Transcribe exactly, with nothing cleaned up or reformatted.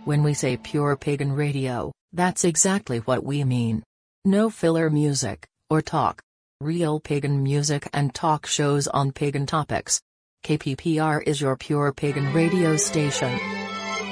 When we say pure pagan radio, that's exactly what we mean. No filler music, or talk. Real pagan music and talk shows on pagan topics. K P P R is your pure pagan radio station.